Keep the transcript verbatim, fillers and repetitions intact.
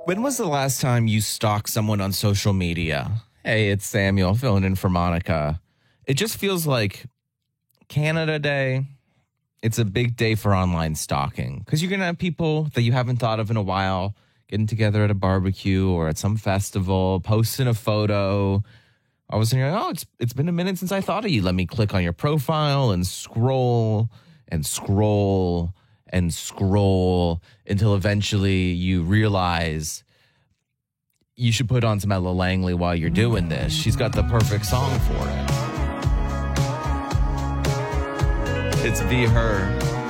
When was the last time you stalked someone on social media? Hey, it's Samuel filling in for Monica. It just feels like Canada Day. It's a big day for online stalking because you're going to have people that you haven't thought of in a while getting together at a barbecue or at some festival, posting a photo. All of a sudden, you're like, oh, it's, it's been a minute since I thought of you. Let me click on your profile and scroll and scroll and scroll until eventually you realize you should put on some Ella Langley while you're doing this. She's got the perfect song for it. It's Be Her.